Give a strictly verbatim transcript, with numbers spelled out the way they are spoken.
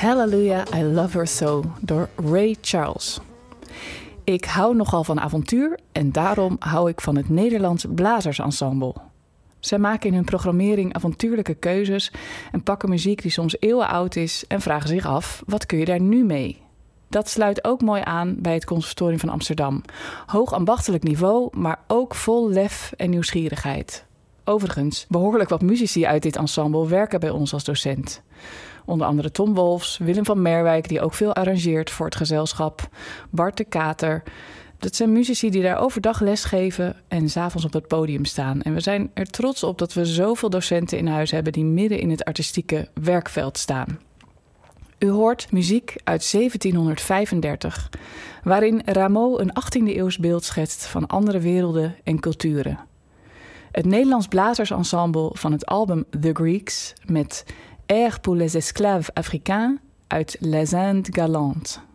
Hallelujah, I Love Her So door Ray Charles. Ik hou nogal van avontuur en daarom hou ik van het Nederlands Blazersensemble. Zij maken in hun programmering avontuurlijke keuzes en pakken muziek die soms eeuwen oud is en vragen zich af, wat kun je daar nu mee? Dat sluit ook mooi aan bij het Conservatorium van Amsterdam. Hoog ambachtelijk niveau, maar ook vol lef en nieuwsgierigheid. Overigens, behoorlijk wat muzici uit dit ensemble werken bij ons als docent. Onder andere Tom Wolfs, Willem van Merwijk, die ook veel arrangeert voor het gezelschap, Bart de Kater. Dat zijn muzici die daar overdag lesgeven en 's avonds op het podium staan. En we zijn er trots op dat we zoveel docenten in huis hebben die midden in het artistieke werkveld staan. U hoort muziek uit zeventienhonderdvijfendertig, waarin Rameau een achttiende eeuws beeld schetst van andere werelden en culturen. Het Nederlands Blazersensemble van het album The Greeks met Air pour les esclaves africains uit Les Indes Galantes.